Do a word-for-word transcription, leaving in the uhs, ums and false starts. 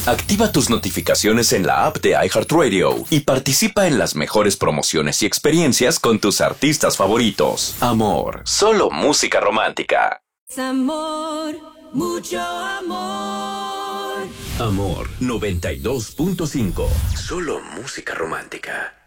Activa tus notificaciones en la app de iHeartRadio y participa en las mejores promociones y experiencias con tus artistas favoritos. Amor, solo música romántica. Amor, mucho amor. Amor noventa y dos punto cinco. Solo música romántica.